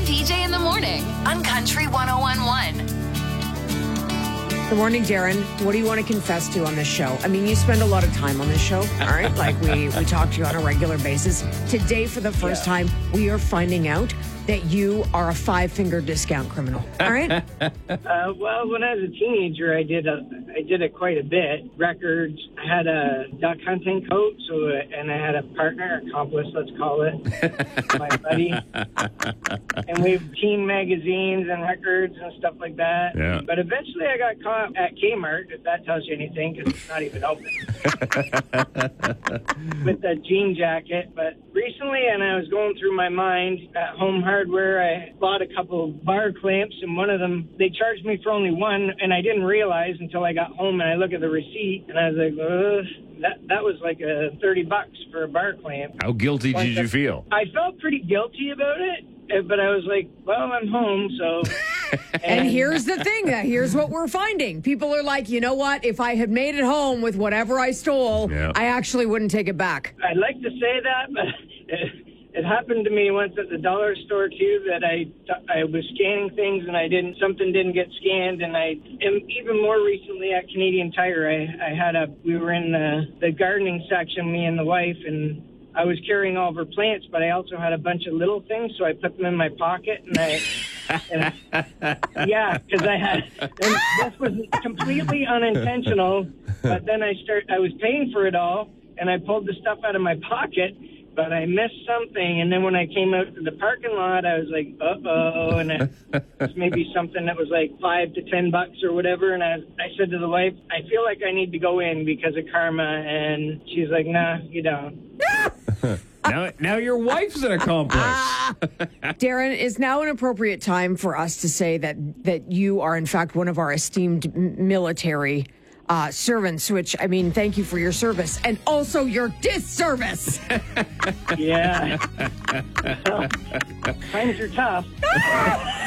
PJ in the morning on Country 101.1. Good morning, Darren. What do you want to confess to on this show? I mean, you spend a lot of time on this show, all right? Like, we talk to you on a regular basis. Today, for the first time, we are finding out that you are a 5-finger discount criminal, all right? Well, when I was a teenager, I did it quite a bit. Records. I had a duck hunting coach, and I had a partner, accomplice, let's call it, my buddy. And we teen magazines and records and stuff like that. Yeah. But eventually, I got caught at Kmart, if that tells you anything, because it's not even open, with a jean jacket. But recently, and I was going through my mind at Home Hardware, I bought a couple bar clamps, and one of them, they charged me for only one, and I didn't realize until I got home and I look at the receipt, and I was like, that was like $30 for a bar clamp. How guilty did you feel? I felt pretty guilty about it, but I was like, well, I'm home, so... And here's the thing. Here's what we're finding. People are like, you know what? If I had made it home with whatever I stole, I actually wouldn't take it back. I'd like to say that, but it happened to me once at the dollar store, too, that I was scanning things and something didn't get scanned. And even more recently at Canadian Tire, we were in the gardening section, me and the wife, and I was carrying all of her plants, but I also had a bunch of little things, so I put them in my pocket, because this was completely unintentional, but then I was paying for it all, and I pulled the stuff out of my pocket, but I missed something, and then when I came out to the parking lot, I was like, uh-oh, and it was maybe something that was like $5 to $10 or whatever, and I said to the wife, I feel like I need to go in because of karma, and she's like, nah, you don't. Now your wife's an accomplice. Darren, is now an appropriate time for us to say that you are, in fact, one of our esteemed military servants, which, I mean, thank you for your service and also your disservice. Yeah. Times are tough.